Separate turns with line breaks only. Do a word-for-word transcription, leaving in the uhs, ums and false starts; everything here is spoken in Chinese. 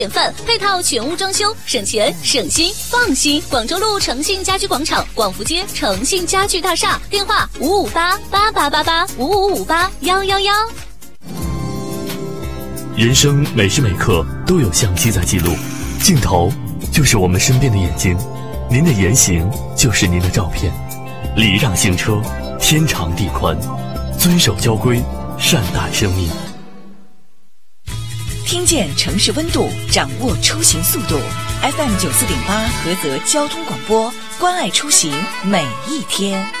典范，配套全屋装修，省钱省心放心。广州路诚信家居广场，广福街诚信家具大厦，电话五五八八八八八五五五八幺幺幺。
人生每时每刻都有相机在记录，镜头就是我们身边的眼睛，您的言行就是您的照片。礼让行车，天长地宽，遵守交规，善待生命。
听见城市温度，掌握出行速度。F M 九四点八菏泽交通广播，关爱出行每一天。